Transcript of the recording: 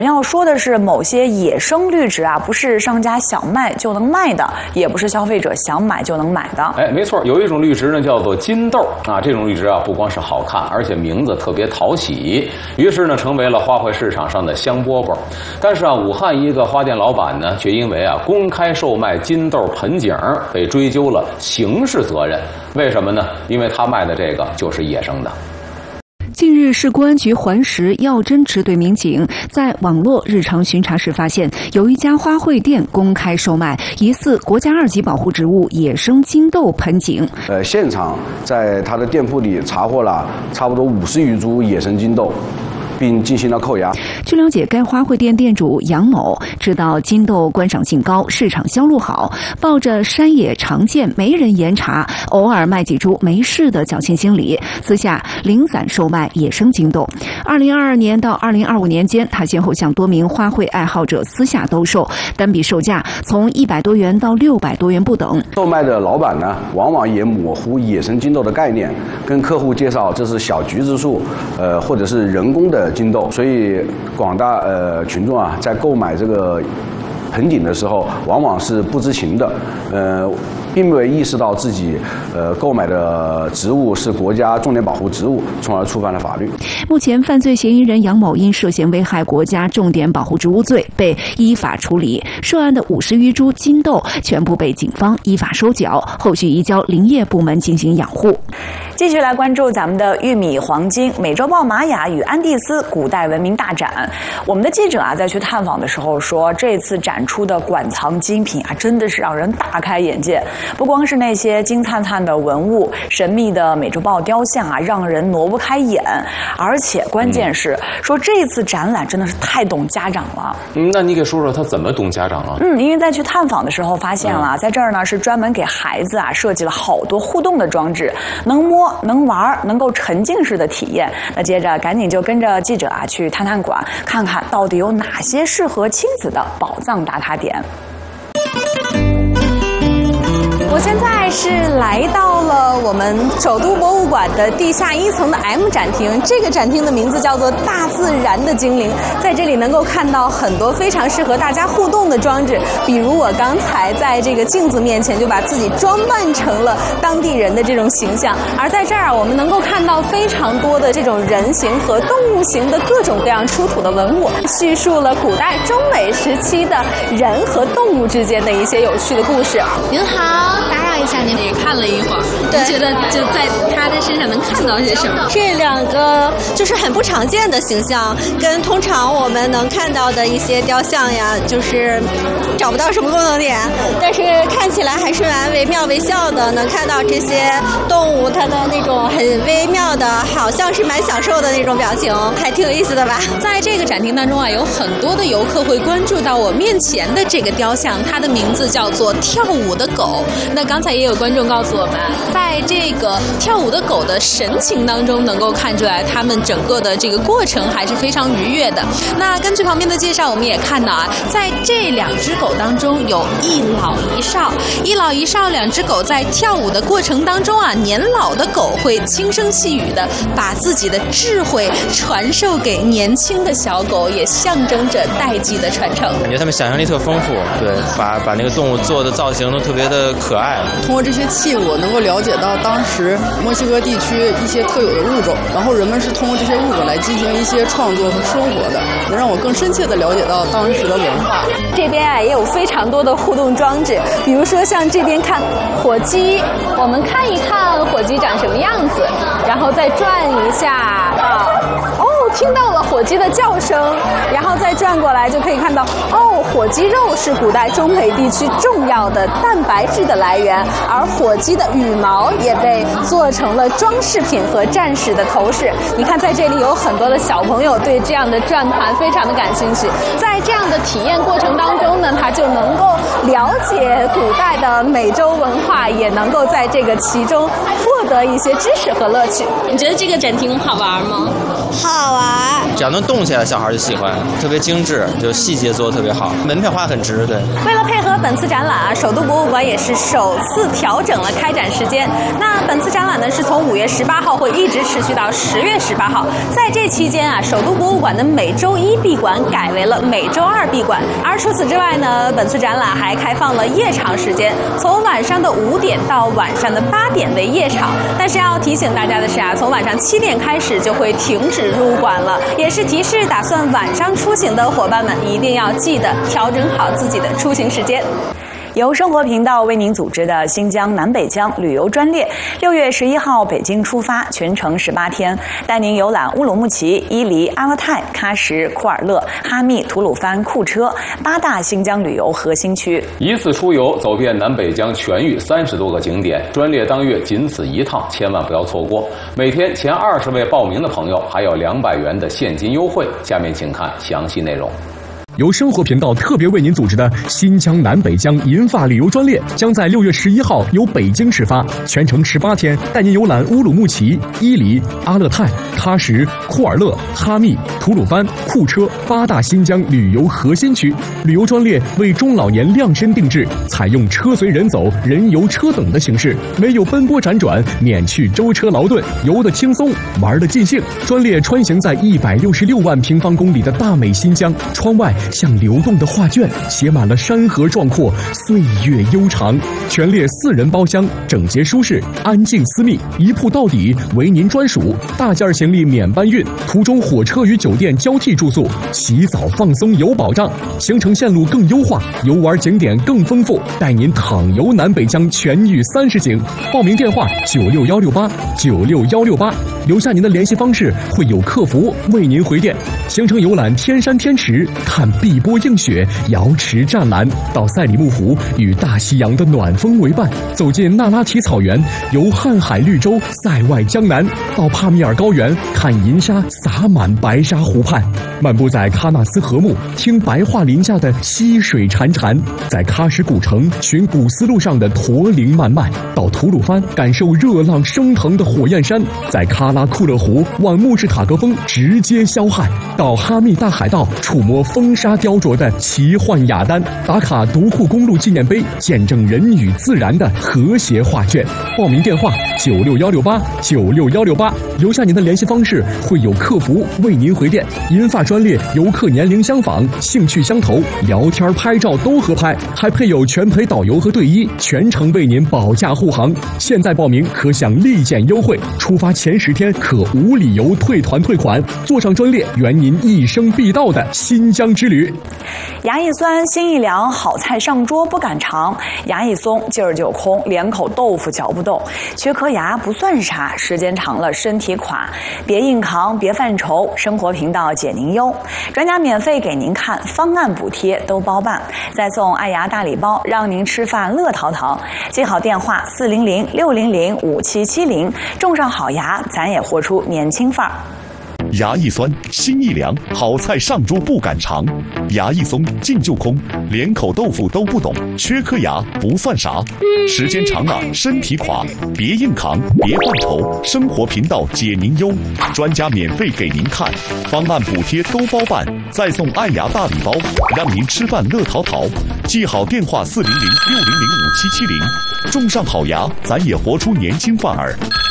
要说的是，某些野生绿植啊，不是商家想卖就能卖的，也不是消费者想买就能买的。 哎，没错，有一种绿植呢，叫做金豆啊。这种绿植啊，不光是好看，而且名字特别讨喜，于是呢，成为了花卉市场上的香饽饽。但是啊，武汉一个花店老板呢，却因为啊公开售卖金豆盆景，被追究了刑事责任。为什么呢？因为他卖的这个就是野生的。 近日，市公安局环石药侦支队民警在网络日常巡查时发现，有一家花卉店公开售卖疑似国家2级保护植物野生金豆盆景。 现场在他的店铺里查获了差不多50余株野生金豆，并进行了扣押。 据了解，该花卉店店主杨某知道金豆观赏性高，市场销路好，抱着山野常见没人严查，偶尔卖几株没事的侥幸心理，私下零散售卖野生金豆。2022年到2025年间，他先后向多名花卉爱好者私下兜售，单笔售价从100多元到600多元不等。 售卖的老板呢，往往也模糊野生金豆的概念，跟客户介绍这是小橘子树，或者是人工的金豆，所以广大群众啊，在购买这个盆景的时候，往往是不知情的，并没有意识到自己购买的植物是国家重点保护植物，从而触犯了法律。 目前，犯罪嫌疑人杨某因涉嫌危害国家重点保护植物罪被依法处理，涉案的50余株金豆全部被警方依法收缴，后续移交林业部门进行养护。 继续来关注咱们的玉米黄金美洲豹玛雅与安第斯古代文明大展。我们的记者啊，在去探访的时候说，这次展出的馆藏精品啊，真的是让人大开眼界。不光是那些金灿灿的文物、神秘的美洲豹雕像啊，让人挪不开眼，而且关键是说这次展览真的是太懂家长了。 那你给说说他怎么懂家长啊？ 因为在去探访的时候发现了，在这儿呢是专门给孩子啊设计了好多互动的装置，能摸、能玩、能够沉浸式的体验。那接着赶紧就跟着记者啊去探探馆，看看到底有哪些适合亲子的宝藏打卡点。我现在是来到了我们首都博物馆的地下1层的 M 展厅，这个展厅的名字叫做大自然的精灵。在这里能够看到很多非常适合大家互动的装置，比如我刚才在这个镜子面前就把自己装扮成了当地人的这种形象。而在这儿我们能够看到非常多的这种人形和动物形的各种各样出土的文物，叙述了古代中美时期的人和动物之间的一些有趣的故事。 您好，打扰一下，您也看了一会儿，您觉得就在他的身上能看到些什么？ 这两个就是很不常见的形象，跟通常我们能看到的一些雕像呀，就是找不到什么共同点，但是看起来还是蛮惟妙惟肖的。能看到这些动物它的那种很微妙的，好像是蛮享受的那种表情，还挺有意思的吧。 在这个展厅当中啊，有很多的游客会关注到我面前的这个雕像，它的名字叫做跳舞的狗。那刚才也有观众告诉我们，在这个跳舞的狗的神情当中，能够看出来他们整个的这个过程还是非常愉悦的。那根据旁边的介绍，我们也看到啊，在这2只狗当中有一老一少，一老一少2只狗在跳舞的过程当中啊，年老的狗会轻声细语的把自己的智慧传授给年轻的小狗，也象征着代际的传承。 感觉他们想象力特丰富，对，把那个动物做的造型都特别的可爱。 通过这些器物能够了解到当时墨西哥地区一些特有的物种，然后人们是通过这些物种来进行一些创作和生活的，能让我更深切的了解到当时的文化。 这边啊也有非常多的互动装置，比如说像这边看火鸡，我们看一看火鸡长什么样子，然后再转一下听到了火鸡的叫声，然后再转过来就可以看到火鸡肉是古代中美地区重要的蛋白质的来源，而火鸡的羽毛也被做成了装饰品和战士的头饰。你看在这里有很多的小朋友对这样的转盘非常的感兴趣，在这样的体验过程当中呢，他就能够了解古代的美洲文化，也能够在这个其中获得一些知识和乐趣。 你觉得这个展厅好玩吗？ 好玩。 只要能动起来，小孩就喜欢，特别精致，就细节做得特别好，门票花很值。对， 为了配合本次展览啊，首都博物馆也是首次调整了开展时间。那本次展览呢是从5月18号会一直持续到10月18号，在这期间啊，首都博物馆的每周1闭馆改为了每周2闭馆。而除此之外呢，本次展览还开放了夜场时间，从晚上的5点到晚上的8点为夜场。但是要提醒大家的是啊，从晚上7点开始就会停止入馆了，也是提示打算晚上出行的伙伴们一定要记得调整好自己的出行时间。 由生活频道为您组织的新疆南北疆旅游专列，6月11号北京出发，全程18天，带您游览乌鲁木齐、伊犁、阿勒泰、喀什、库尔勒、哈密、吐鲁番、库车8大新疆旅游核心区。 一次出游走遍南北疆全域30多个景点，专列当月仅此一趟，千万不要错过。每天前20位报名的朋友还有200元的现金优惠。下面请看详细内容。 由生活频道特别为您组织的新疆南北疆银发旅游专列将在6月11号由北京始发，全程18天，带您游览乌鲁木齐、伊犁、阿勒泰、喀什、库尔勒、哈密、吐鲁番、库车8大新疆旅游核心区。旅游专列为中老年量身定制，采用车随人走、人游车等的形式，没有奔波辗转，免去舟车劳顿，游得轻松，玩得尽兴。专列穿行在166万平方公里的大美新疆，窗外像流动的画卷，写满了山河壮阔，岁月悠长。全列4人包厢，整洁舒适，安静私密，一铺到底，为您专属。大件行李免搬运，途中火车与酒店交替住宿，洗澡放松有保障。行程线路更优化，游玩景点更丰富，带您淌游南北疆全域30景。报名电话96168，留下您的联系方式，会有客服为您回电。行程游览天山天池，看碧波映雪，瑶池湛蓝，到赛里木湖与大西洋的暖风为伴，走进那拉提草原，游瀚海绿洲，塞外江南，到帕米尔高原，看银沙洒满白沙湖畔，漫步在喀纳斯河木，听白桦林下的溪水潺潺，在喀什古城寻古丝路上的驼铃漫漫，到吐鲁番感受热浪升腾的火焰山，在喀拉库勒湖望木质塔格峰直接霄汉，到哈密大海道触摸风沙雕琢的奇幻雅丹，打卡独库公路纪念碑，见证人与自然的和谐画卷。报名电话96168，留下您的联系方式，会有客服为您回电。银发专列游客年龄相仿，兴趣相投，聊天拍照都合拍，还配有全陪导游和队医，全程为您保驾护航。现在报名可享立减优惠，出发前10天可无理由退团退款，坐上专列圆您一生必到的新疆之旅。 牙一酸心一凉，好菜上桌不敢尝，牙一松劲儿就空，连口豆腐嚼不动。缺颗牙不算啥，时间长了身体垮，别硬扛，别犯愁，生活频道解您忧，专家免费给您看，方案补贴都包办，再送爱牙大礼包，让您吃饭乐淘淘。记好电话400-600-5770，种上好牙，咱也活出年轻范儿。 牙一酸心一凉，好菜上桌不敢尝，牙一松劲就空，连口豆腐都不懂，缺颗牙不算啥，时间长了身体垮，别硬扛，别犯愁，生活频道解您忧，专家免费给您看，方案补贴都包办，再送爱牙大礼包，让您吃饭乐淘淘。记好电话400-600-5770，种上好牙，咱也活出年轻范儿。